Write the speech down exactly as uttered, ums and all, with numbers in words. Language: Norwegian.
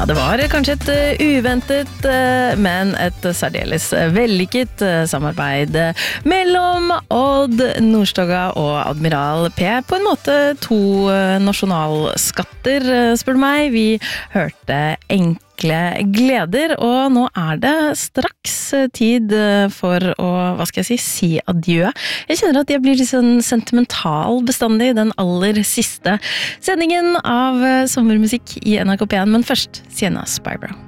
det var kanskje et uh, uventet, uh, men et særdeles vellykket uh, samarbeid mellom Odd Nordstoga og Admiral P. På en måte to uh, nasjonalskatter, uh, spør du meg. Vi hørte enkle gleder, og nå er det straks tid for å, hva skal jeg si, si adjø. Jeg kjenner at jeg blir litt sånn sentimental bestandig den aller siste sendingen av sommermusikk i N R K P en, men først Sienna Spyro.